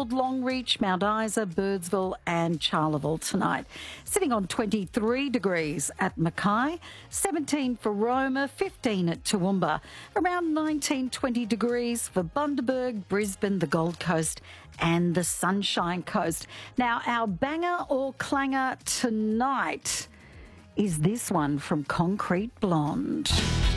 Caulfield, Longreach, Mount Isa, Birdsville and Charleville tonight. Sitting on 23 degrees at Mackay, 17 for Roma, 15 at Toowoomba, around 19, 20 degrees for Bundaberg, Brisbane, the Gold Coast and the Sunshine Coast. Now, our banger or clanger tonight is this one from Concrete Blonde.